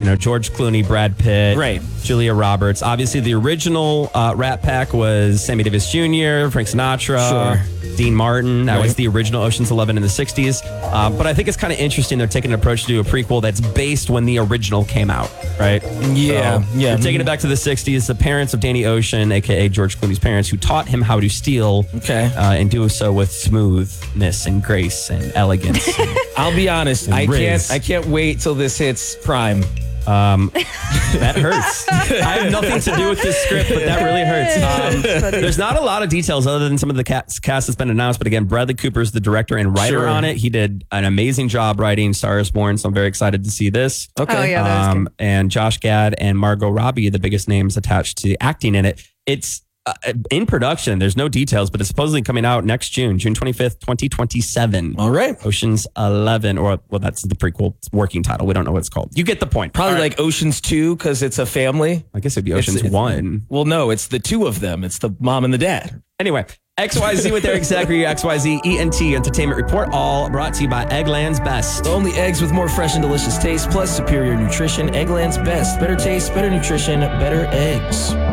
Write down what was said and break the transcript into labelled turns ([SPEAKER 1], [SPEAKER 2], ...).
[SPEAKER 1] George Clooney, Brad Pitt,
[SPEAKER 2] Right.
[SPEAKER 1] Julia Roberts. Obviously, the original Rat Pack was Sammy Davis Jr., Frank Sinatra, Dean Martin. That was the original Ocean's 11 in the 60s. But I think it's kind of interesting they're taking an approach to do a prequel that's based when the original came out, right?
[SPEAKER 2] Yeah,
[SPEAKER 1] They're taking it back to the 60s. The parents of Danny Ocean, a.k.a. George Clooney's parents, who taught him how to steal and do so with smoothness and grace and elegance.
[SPEAKER 2] I'll be honest, I can't wait till this hits Prime.
[SPEAKER 1] That hurts. I have nothing to do with this script, but that really hurts. There's not a lot of details other than some of the cast that's been announced. But again, Bradley Cooper is the director and writer on it. He did an amazing job writing Star is Born, so I'm very excited to see this.
[SPEAKER 2] Okay.
[SPEAKER 3] Oh, yeah, that was good.
[SPEAKER 1] And Josh Gad and Margot Robbie, the biggest names attached to acting in it. It's in production. There's no details, but it's supposedly coming out next June 25th, 2027.
[SPEAKER 2] All right.
[SPEAKER 1] Ocean's 11, or well, that's the prequel. It's working title. We don't know what it's called. You get the point.
[SPEAKER 2] Probably like Ocean's 2 because it's a family.
[SPEAKER 1] I guess it'd be Ocean's 1.
[SPEAKER 2] Well, no, it's the two of them. It's the mom and the dad.
[SPEAKER 1] Anyway, XYZ with Eric Zachary, XYZ ENT Entertainment Report, all brought to you by Eggland's Best.
[SPEAKER 2] Only eggs with more fresh and delicious taste, plus superior nutrition. Eggland's Best. Better taste, better nutrition, better eggs.